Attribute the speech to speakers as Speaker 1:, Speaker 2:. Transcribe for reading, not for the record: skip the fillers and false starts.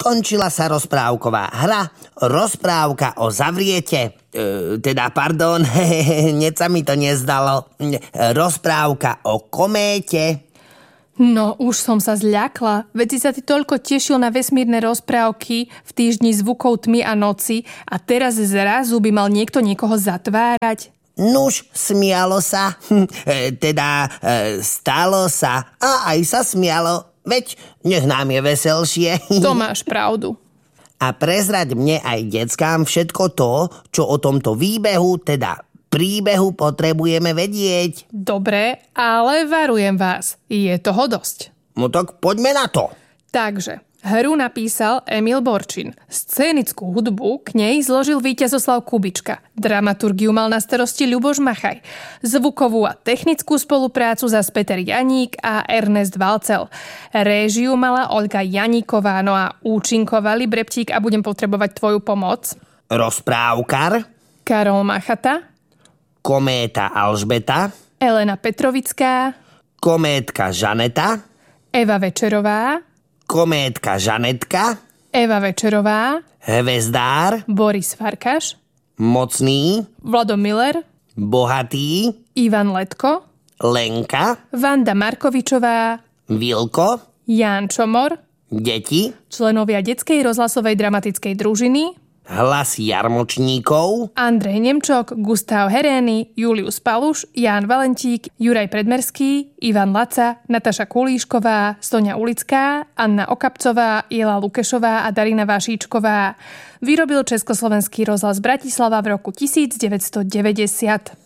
Speaker 1: Skončila sa rozprávková hra, rozprávka o zavriete, hneď sa mi to nezdalo, rozprávka o kométe.
Speaker 2: No, už som sa zľakla, veď si sa ty toľko tešil na vesmírne rozprávky v týždni zvukov tmy a noci a teraz zrazu by mal niekto niekoho zatvárať.
Speaker 1: Nuž, smialo sa, stalo sa a aj sa smialo, veď nech nám je veselšie.
Speaker 2: To máš pravdu.
Speaker 1: A prezrať mne aj deckám všetko to, čo o tomto výbehu, príbehu potrebujeme vedieť.
Speaker 2: Dobre, ale varujem vás, je toho dosť.
Speaker 1: No tak poďme na to.
Speaker 2: Takže, hru napísal Emil Borčin. Scénickú hudbu k nej zložil Víťazoslav Kubička. Dramaturgiu mal na starosti Ľuboš Machaj. Zvukovú a technickú spoluprácu zas Peter Janík a Ernest Valcel. Réžiu mala Olga Janíková, no a účinkovali Breptík a budem potrebovať tvoju pomoc.
Speaker 1: Rozprávkar
Speaker 2: Karol Machata,
Speaker 1: kométa Alžbeta,
Speaker 2: Elena Petrovická,
Speaker 1: kométka Žaneta,
Speaker 2: Eva Večerová,
Speaker 1: kométka Žanetka,
Speaker 2: Eva Večerová,
Speaker 1: Hvezdár,
Speaker 2: Boris Farkaš,
Speaker 1: Mocný,
Speaker 2: Vlado Miller,
Speaker 1: Bohatý,
Speaker 2: Ivan Letko,
Speaker 1: Lenka,
Speaker 2: Vanda Markovičová,
Speaker 1: Vilko,
Speaker 2: Ján Čomor,
Speaker 1: deti,
Speaker 2: členovia detskej rozhlasovej dramatickej družiny,
Speaker 1: Hlas jarmočníkov,
Speaker 2: Andrej Nemčok, Gustav Herény, Julius Paluš, Ján Valentík, Juraj Predmerský, Ivan Laca, Nataša Kulíšková, Soňa Ulická, Anna Okapcová, Jela Lukešová a Darina Vašíčková. Vyrobil Československý rozhlas Bratislava v roku 1990.